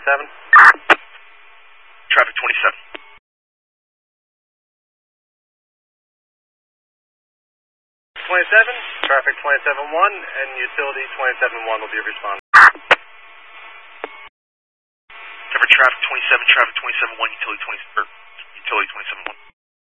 27. Traffic 27. 27, traffic 27-1, and utility 27-1 will be responding. Traffic 27, traffic 27-1, utility 27-1.